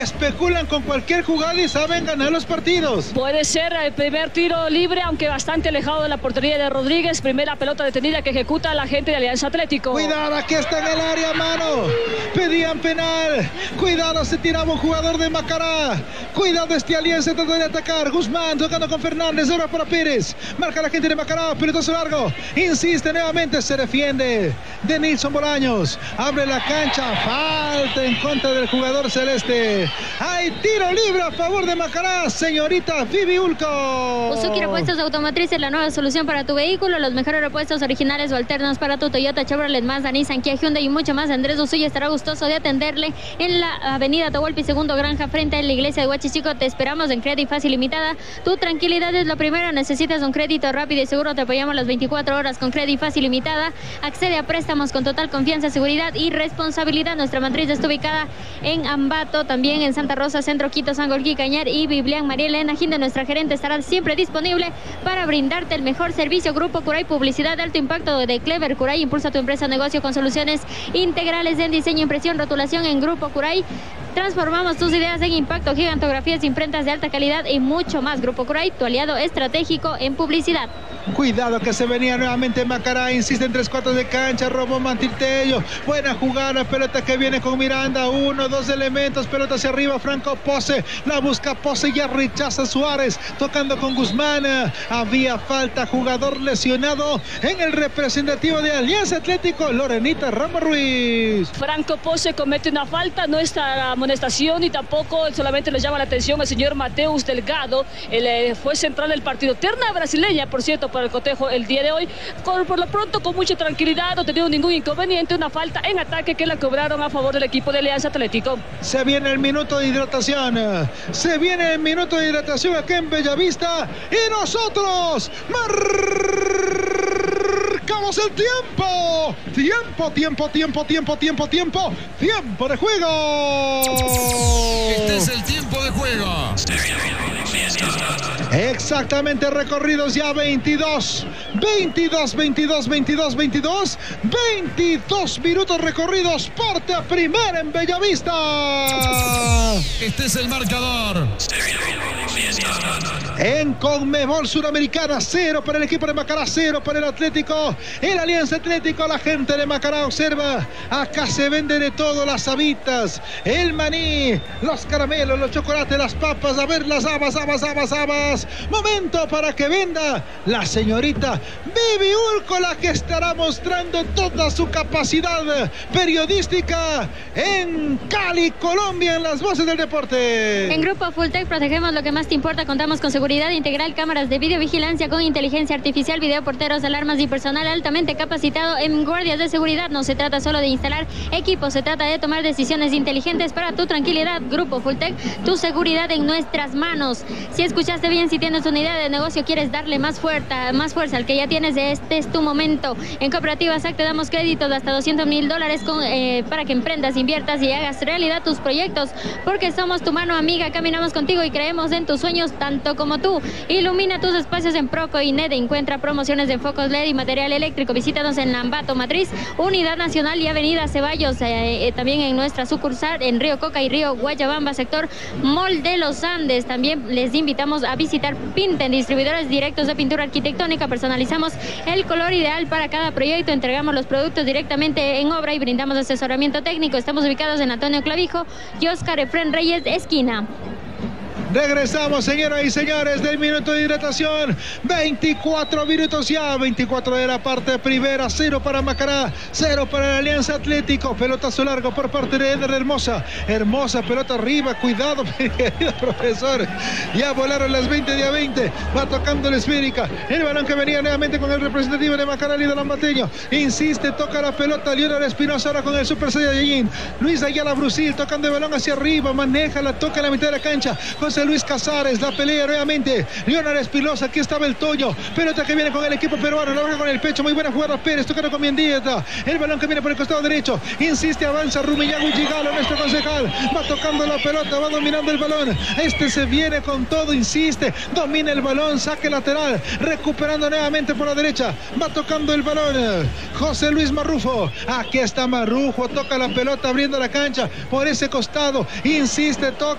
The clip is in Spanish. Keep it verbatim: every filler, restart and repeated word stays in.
Especulan con cualquier jugada y saben ganar los partidos. Puede ser el primer tiro libre, aunque bastante alejado de la portería de Rodríguez. Primera pelota detenida que ejecuta la gente de Alianza Atlético. Cuidado, aquí está en el área, mano. Pedían penal. Cuidado, se tiraba un jugador de Macará. Cuidado, este Alianza tratando de atacar. Guzmán tocando con Fernández, ahora para Pérez. Marca la gente de Macará, pelotazo largo. Insiste nuevamente, se defiende de Nilson Bolaños. Abre la cancha, falta en contra del jugador celeste. Hay tiro libre a favor de Macará, señorita Vivi Ulco. Usuki Repuestos Automotrices, la nueva solución para tu vehículo. Los mejores repuestos originales o alternos para tu Toyota, Chevrolet, Mazda, Nissan, Kia, Hyundai y mucho más. Andrés Usuy estará gustoso de atenderle en la avenida Atahualpa Segundo Granja, frente a la iglesia de Huachichico. Te esperamos en Crédito Fácil Limitada. Tu tranquilidad es lo primero. Necesitas un crédito rápido y seguro. Te apoyamos las veinticuatro horas con Crédito Fácil Limitada. Accede a préstamos con total confianza, seguridad y responsabilidad. Nuestra matriz está ubicada en Ambato, también en Santa Rosa, Centro, Quito, Sangolquí, Cañar y Biblián. María Elena Ginde, nuestra gerente, estará siempre disponible para brindarte el mejor servicio. Grupo Curay, publicidad de alto impacto de Clever Curay. Impulsa tu empresa o negocio con soluciones integrales en diseño, impresión, rotulación en Grupo Curay. Transformamos tus ideas en impacto, gigantografías, imprentas de alta calidad y mucho más. Grupo Curay, tu aliado estratégico en publicidad. Cuidado que se venía nuevamente Macará, insiste en tres cuartos de cancha, robó Mantiltello, buena jugada, pelota que viene con Miranda, uno, dos elementos, pelota hacia arriba, Franco Pose, la busca Pose, ya rechaza Suárez, tocando con Guzmán, había falta, jugador lesionado en el representativo de Alianza Atlético, Lorenita Ramos Ruiz. Franco Pose comete una falta, no está amonestación y tampoco solamente le llama la atención el señor Mateus Delgado, el eh, fue central del partido. Terna brasileña, por cierto, para el cotejo el día de hoy, por, por lo pronto con mucha tranquilidad, no ha tenido ningún inconveniente, una falta en ataque que la cobraron a favor del equipo de Alianza Atlético. Se viene el minuto de hidratación, se viene el minuto de hidratación aquí en Bellavista y nosotros marcamos el tiempo, tiempo, tiempo, tiempo, tiempo, tiempo, tiempo, tiempo de juego. Este es el tiempo de juego. Exactamente, recorridos ya veintidós, veintidós, veintidós, veintidós, veintidós, veintidós minutos recorridos, parte primera en Bellavista. Este es el marcador. En Conmebol Suramericana, cero para el equipo de Macará, cero para el Atlético. El Alianza Atlético, la gente de Macará observa. Acá se vende de todo, las habitas, el maní, los caramelos, los chocolates, las papas, a ver las habas, habas, habas, habas. Momento para que venda la señorita Vivi Ulco, la que estará mostrando toda su capacidad periodística en Cali, Colombia, en las voces del deporte. En Grupo Fulltech protegemos lo que más te importa. Contamos con seguridad integral, cámaras de videovigilancia con inteligencia artificial, videoporteros, alarmas y personal altamente capacitado en guardias de seguridad. No se trata solo de instalar equipos, se trata de tomar decisiones inteligentes para tu tranquilidad. Grupo Fulltech, tu seguridad en nuestras manos. Si escuchaste bien, si tienes una idea de negocio, quieres darle más fuerza, más fuerza al que ya tienes, este es tu momento. En Cooperativa S A C te damos créditos de hasta doscientos mil dólares con, eh, para que emprendas, inviertas y hagas realidad tus proyectos, porque somos tu mano amiga, caminamos contigo y creemos en tus sueños tanto como tú. Ilumina tus espacios en Proco y N E D. Encuentra promociones de focos L E D y material eléctrico. Visítanos en Lambato Matriz, Unidad Nacional y Avenida Ceballos, eh, eh, también en nuestra sucursal en Río Coca y Río Guayabamba, sector Mall de los Andes. También les invitamos a visitar Pinten, distribuidores directos de pintura arquitectónica. Personalizamos el color ideal para cada proyecto, entregamos los productos directamente en obra y brindamos asesoramiento técnico. Estamos ubicados en Antonio Clavijo y Oscar Efren Reyes, esquina. Regresamos, señoras y señores, del minuto de hidratación. veinticuatro minutos ya, veinticuatro de la parte primera, cero para Macará, cero para la Alianza Atlético. Pelotazo largo por parte de Eder Hermosa. Hermosa, pelota arriba, cuidado, mi querido profesor. Ya volaron las veinte de a veinte. Va tocando el Esférica. El balón que venía nuevamente con el representativo de Macará, Lido Lambateño. Insiste, toca la pelota. Leonardo Espinosa ahora con el Super Saiyajin. Luis Ayala Brusil tocando el balón hacia arriba, maneja, la toca en la mitad de la cancha. José José Luis Casares, la pelea nuevamente. Leonardo Espilosa, aquí estaba el Toño. Pelota que viene con el equipo peruano, la baja con el pecho. Muy buena jugada Pérez, tocando con Mendieta. El balón que viene por el costado derecho. Insiste, avanza Rumiñahui y Gigalo, nuestro concejal. Va tocando la pelota, va dominando el balón. Este se viene con todo, insiste. Domina el balón, saque lateral. Recuperando nuevamente por la derecha. Va tocando el balón. José Luis Marrufo. Aquí está Marrufo, toca la pelota abriendo la cancha por ese costado. Insiste, toca.